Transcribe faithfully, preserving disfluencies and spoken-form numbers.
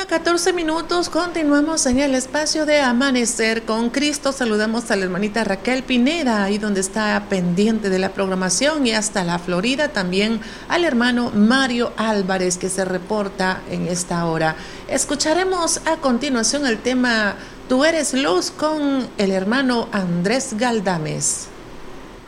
mañana, catorce minutos, continuamos en el espacio de Amanecer con Cristo. Saludamos a la hermanita Raquel Pineda, ahí donde está pendiente de la programación, y hasta la Florida también al hermano Mario Álvarez, que se reporta en esta hora. Escucharemos a continuación el tema Tú eres luz con el hermano Andrés Galdames.